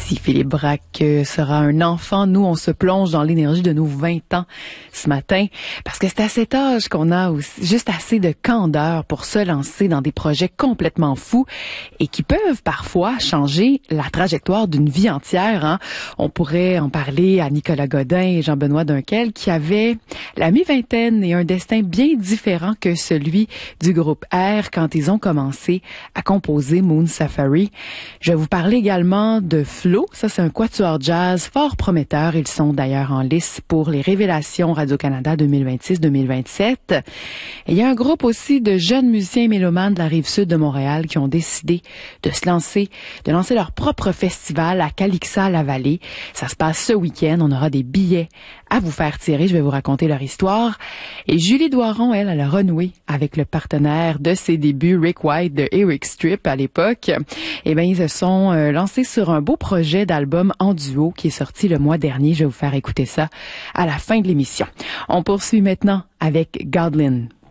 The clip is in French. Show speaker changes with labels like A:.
A: Si Philippe Braque sera un enfant, nous, on se plonge dans l'énergie de nos 20 ans ce matin, parce que c'est à cet âge qu'on a aussi juste assez de candeur pour se lancer dans des projets complètement fous et qui peuvent parfois changer la trajectoire d'une vie entière. Hein. On pourrait en parler à Nicolas Godin et Jean-Benoît Dunquel, qui avaient la mi-vingtaine et un destin bien différent que celui du groupe R quand ils ont commencé à composer Moon Safari. Je vais vous parler également de Flo. Ça, c'est un quatuor jazz fort prometteur. Ils sont d'ailleurs en lice pour les Révélations Radio-Canada 2026-2027. Et il y a un groupe aussi de jeunes musiciens et mélomanes de la Rive-Sud de Montréal qui ont décidé de lancer leur propre festival à Calixa-la-Vallée. Ça se passe ce week-end. On aura des billets à vous faire tirer. Je vais vous raconter leur histoire. Et Julie Doiron, elle a renoué avec le partenaire de ses débuts, Rick White de Eric Strip à l'époque. Eh bien, ils se sont lancés sur un beau projet d'album en duo qui est sorti le mois dernier. Je vais vous faire écouter ça à la fin de l'émission. On poursuit maintenant avec Godlin.